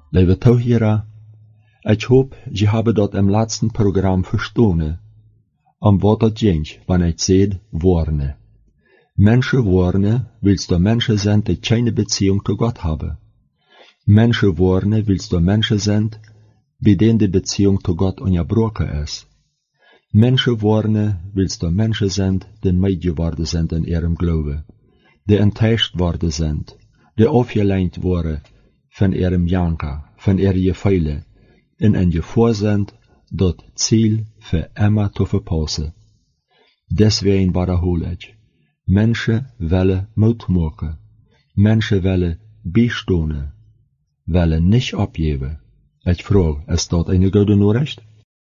Lieve Touwhierer, ich hoop, je hebben dat im letzten Programm verstanden, om wat dat ging, wanneer ich zei, woorden. Menschen woorden, willst du Menschen zijn die keine Beziehung zu Gott haben. Menschen woorden, willst du Menschen zijn, bij denen die Beziehung zu Gott unterbrochen ist. Menschen woorden, willst du Menschen zijn, die meid geworden zijn in ihrem Glauben, die enttäuscht worden zijn, die aufgeleint worden van ihrem Janker, van ihre Gefühle, in een gevoel zijn dat Ziel für immer zu verpassen. Deswegen wiederhole ich. Menschen willen Mut maken. Menschen willen bijstonen. Willen nicht abgeben. Ich frage, ist das eine gute Nachricht?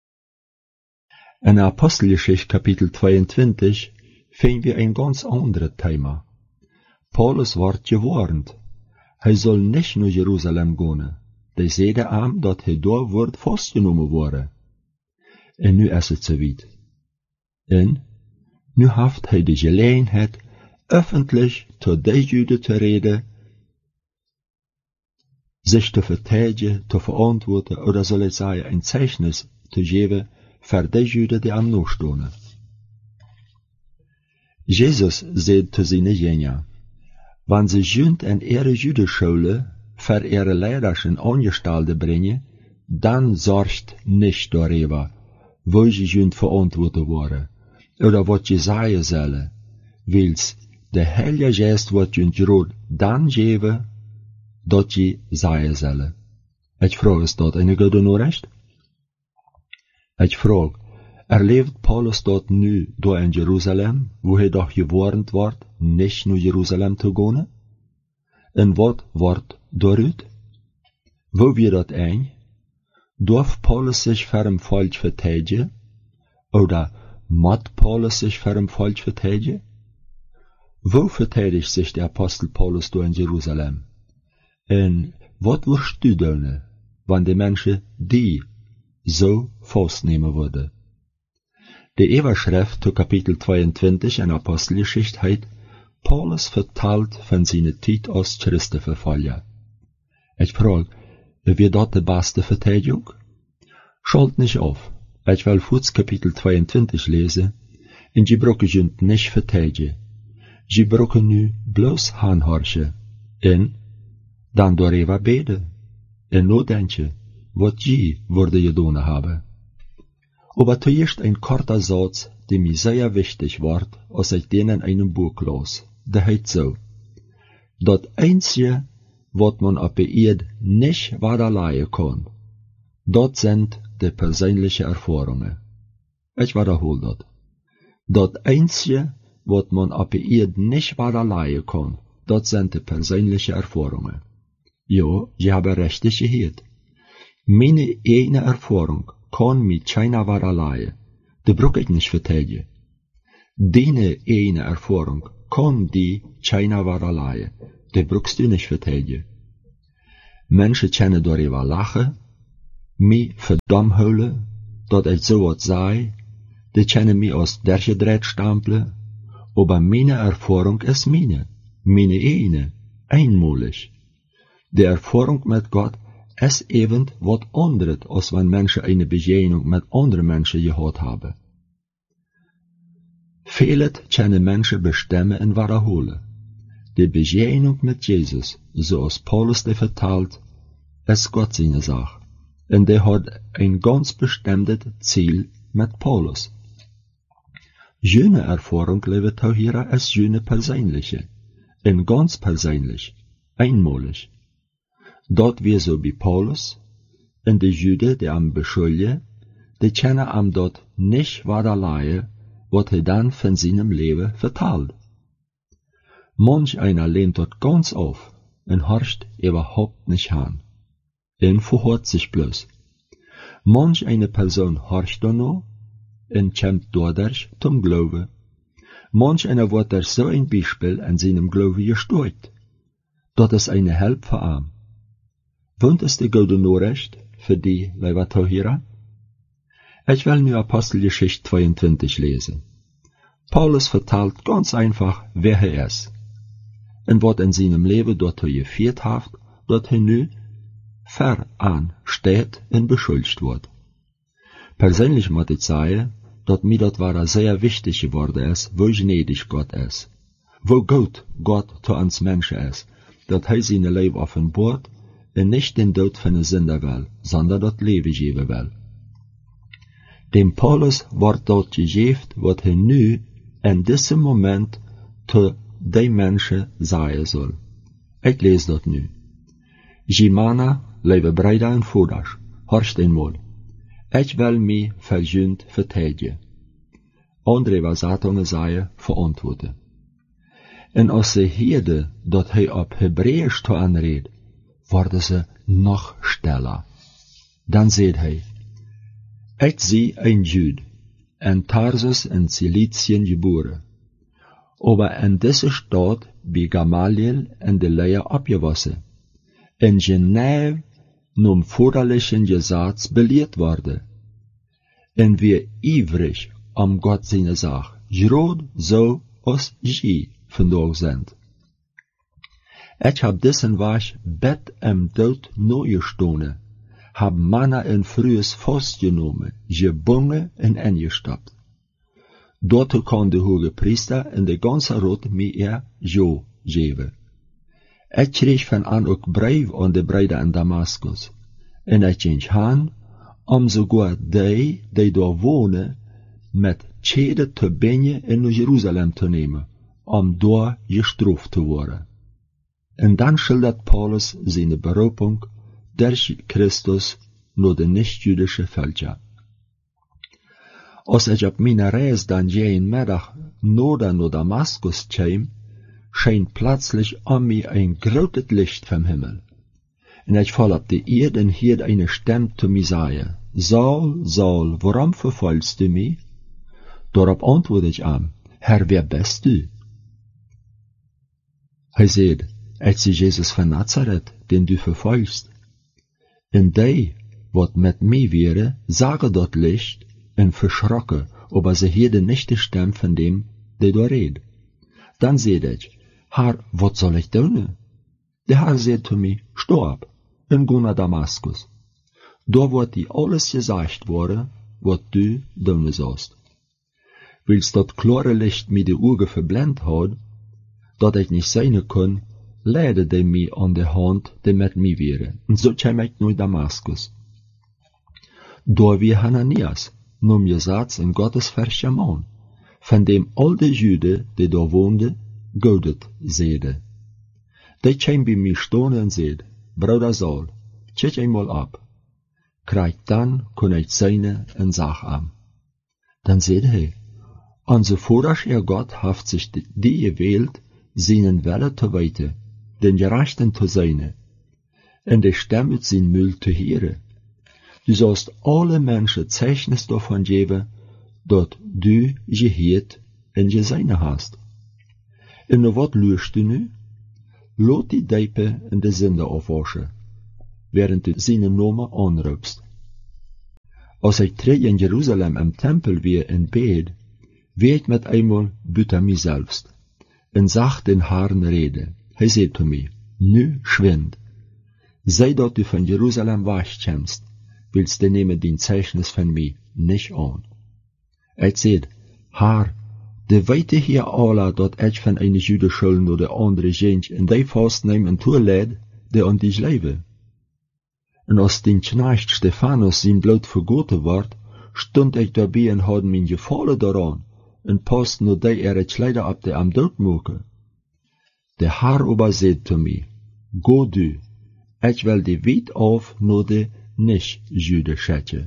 In Apostelgeschichte Kapitel 22 finden wir ein ganz anderes Thema. Paulus wordt gewarnt. Hij soll nicht naar Jerusalem gaan. Die zeiden hem dat hij daar wordt vastgenomen worden. En nu is het zoiets. En nu heeft hij de gelegenheid öffentlich tot de Juden te reden, zich te verdedigen, te verantwoorden, oder soll ik zeggen, een Zeichnis te geven voor de Juden die hem nastonden. Jezus zei te zijn jünger, wanneer ze junt en ihre Judenschule für ihre Leiderschen Angestellte bringen, dann sorgt nicht darüber, wo sie junt verantwortet worden, oder wat je zeggen zullen, wils de Heilige Geest wordt junt groot dan geven, dat je zeggen zullen. Ich frage, ist dat eine gute Nachricht? Ich frage, erlebt Paulus dat nu door in Jeruzalem, wo hij doch gewarnt wordt, nicht naar Jeruzalem te gaan? En wat wordt daaruit? Wo wir dat ein? Darf Paulus sich für ein Volk verteidigen? Oder moet Paulus sich für ein Volk verteidigen? Wo verteidigt sich der Apostel Paulus door in Jeruzalem? En wat wirst du doen, wanneer de mensen die zo vastnemen worden? De Überschrift zu Kapitel 22 in Apostelgeschichte heißt, Paulus vertelt von seiner Zeit als Christenverfolger. Ich frage, wird dort die beste Verteidigung? Schalt nicht auf. Ich will kurz Kapitel 22 lesen, und sie brauchen nicht verteidigen. Sie brauchen nu bloß aanhorchen, en dan darüber beten, en nadenken, wat sie worden gedaan hebben. Aber zuerst ein korter Satz, der mir sehr wichtig wird, als ich den in einem Buch las. Der heißt so: Dat einzige, wat man op de Erde nicht weiterleihen kann, dat sind die persönlichen Erfahrungen. Ich wiederhole das. Dat einzige, wat man op de Erde nicht weiterleihen kann, dat sind die persönlichen Erfahrungen. Ja, je hebben richtig gehört. Meine eigene Erfahrung kann mit keiner weiterleihen. Die brauch ich nicht verteidigen. Deine eigene Erfahrung kann die keiner weiterleihen. Die brauchst du nicht verteidigen. Menschen können darüber lachen, mich verdammt houden, dat ich so wat sei, die können mich als dergedreht stempeln, aber meine Erfahrung ist meine eigene, einmalig. Die Erfahrung mit Gott ist eben wat anderes, als wenn Menschen eine Begegnung mit anderen Menschen gehad haben. Vieles können Menschen bestimmen und wiederholen. Die Begegnung mit Jesus, zoals Paulus die vertelt, ist Gott seine Sache. Und der hat ein ganz bestimmtes Ziel mit Paulus. Jene Erfahrung, liebe Touwhierer, ist jene persönliche, und ganz persönlich, einmalig. Dat wir so wie Paulus, und die Juden, die am beschuldigen, die können am dort nicht weiterleihen, wat hij dann von seinem Leben vertelt. Manch einer lehnt dort ganz auf und horcht überhaupt nicht an. Und verhört sich bloß. Manch eine Person horcht danach und kommt dadurch zum Glauben. Manch einer wird durch so ein Beispiel an seinem Glauben gesteuert. Das ist eine Hilfe für ihn. Und ist die gute Nachricht für die, liebe Touwhierer? Ich will nu Apostelgeschichte 22 lesen. Paulus vertelt ganz einfach, wer er ist. Und was in seinem Leben dort geführt hat, dat hij nu ver aan steht en beschuldigd wordt. Persoonlijk moet ik zeggen dat mij dat waar zeer wichtig geworden is, hoe gnädig God is. Hoe goed God te ons mensen is, dat hij zijn leven offenbart en niet den dood van een zinder wil, zonder dat leven geven wil. Dem Paulus wordt dat gegeven wat hij nu in deze moment te die mensen zeggen zal. Ik lees dat nu. Jimana, lieve bruiden en vaders, horcht eenmaal. Ik wil mij verzuimd vertedigen. Andere waarzatungen zeggen verantwoorden. En als ze hoorden dat hij op Hebreeuws te aanreed, worden ze nog stiller. Dan zei hij, ik zie een Jude, in Tarsus in Ciliciën geboren, aber in deze stad bij Gamaliel in de leer opgewassen, in Genève nom vaderlichen Gesetz belehrt worden, en weer ivrig om God zijn zaak, groot zo als gij vandaag sind. Ik heb dessen weg bed im dood nagestonden, heb mannen en vrouwen vastgenomen, gebonden en ingestapt. Daartoe kan de hoge priester en de ganse raad mij ja geven. Ik kreeg van aan ook brief aan de bruiden in Damascus, en ik ging heen om sogar die daar wonen, met cede te brengen en naar Jeruzalem te nemen, om daar gestraft te worden. En dan schildert Paulus zijn beroeping durch Christus naar de niet-jüdische volken. Als ik op mijn reis dan geen middag naar Damascus kwam, schijnt plötzlich om mij een groot licht van Himmel. En ik val op de aarde en hoorde een stem te mij zeggen, Saul, Saul, waarom vervolgst u mij? Daarop antwoordde ik hem, Herr, wer bist du? Hij zei, ik zie Jezus van Nazareth, den du vervolgst. En die, wat met mij waren, zagen dat licht en verschrokken, aber ze hoorden niet de stem van dem, die daar reed. Dan zei ik, Herr, wat zal ik doen? De Herr zei te mij, sta op en ga naar Damascus. Daar wordt die alles gezegd worden, wat du doen zoust. Wils dat klare licht mij de ogen verblind had, dat ik niet zien kon, leidde die mij aan de hand die met mij waren. En zo kwam ik naar Damascus. Daar wie Hananias, noem je zaad in Gottes versjaman, van dem al de Juden die daar woonden, godet zeiden. Die kwam bij mij staan en zeide, Bruder Saul, kijk eenmaal op. Krijg dan kon ik zien en zag hem. Dan zeide hij, onze vaders God heeft zich die gewählt, zijn Wille te weten, den Gerechten te zijn, en de stem uit zijn mul te horen. Du sollst alle mensen Zeichnis davon geven, dat du gehoord en gezien hast. En wat luist u nu? Laat die dijpen en de zonde afwassen, während du zijn namen aanroepst. Als ik terug in Jeruzalem im Tempel weer in bed, weet met eenmaal buiten mijzelf, en zag den Herrn reden. Hij zei te mij, nu schwind. Zij dat du van Jeruzalem wegkomst, willst du nemen die Zeichnis van mij niet aan. Ik zei, Herr, de weten hier alle dat ik van een Judenschule naar de andere ging en die vastneem en toeleid, die aan die leven. En als den knecht Stefanus zijn bloed vergoten wordt, stond ik daarbij en had mijn gevallen daaraan, en pas naar die het leider op de am dood maken. De Herr aber zei te mij, go du, ik wil die weit af naar de nicht-Juden schicken.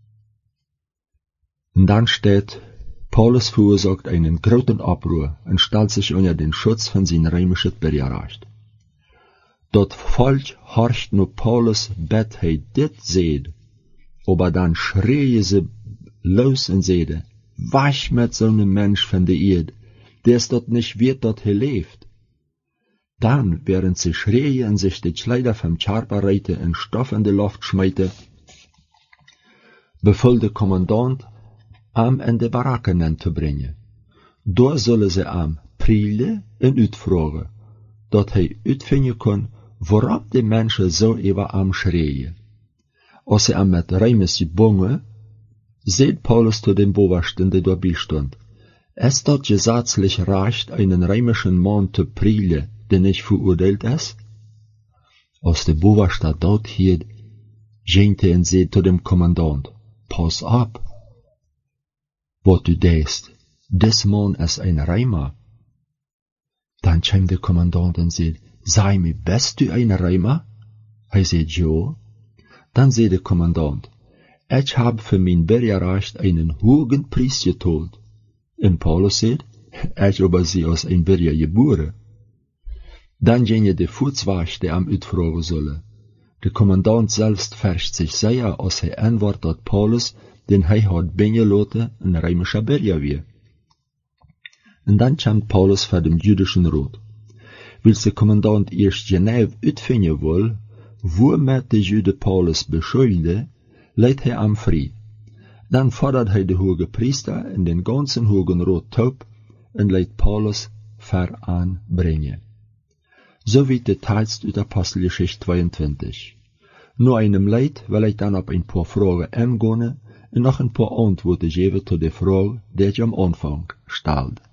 En dan steht, Paulus verursacht einen großen Aufruhr und stellt sich unter den Schutz von sein römisches Bürgerrecht. Dat Volk horcht nur Paulus bet hij dit zeid, aber dann schreien ze los en zeiden, weg met zo'n Mensch van de Erde, der ist dat nicht wert, dat hij leeft. Dann, während sie schreien und sich die Kleider vom Körper reiten und Stoff in die Luft schmeiten, befiel der Kommandant, am in de Barakken te brengen. Daar zullen ze am prielen en uitvragen, dat hij uitvinden kon waarom de mensen zo even am schreeuwen. Als ze am met rijmes bongen, zei Paulus tot den Bewachten, die daarbij stond, ist dort gesetzlich recht, einen römischen Mann te prielen, der nicht verurteilt ist? Als de Bewachter dat hield, ging en zei tot dem Kommandant, pas op, wat du denkst, des man is een Römer. Dan kwam de Kommandant en zei, sei mir, bist du een Römer? Hij zei, ja. Dan zei de Kommandant, ich habe für mein Bürgerrecht einen hohen Preis gezahlt. En Paulus zei, ich aber sie als ein Bürger geboren. Dan gingen de voetswachten am uitvragen zullen. De Kommandant selbst fürcht sich sehr, als hij antwoordt dat Paulus, den hij had binnengelaten, een Römischer Bürger weer. En dan kwam Paulus voor dem jüdischen Rat. Wils de Kommandant eerst Genève uitvinden wil, waarmee de Juden Paulus beschuldigde, leidt hij am vrij. Dan fordert hij de hoge priester en den ganzen hogen Rat op en leidt Paulus ver aanbrengen. So wie de tekst uit Apostelgeschichte 22. Na einem Leid will ich dann op een paar Fragen eingehen en nog een paar Antworten geven tot de vraag die ich am Anfang stelde.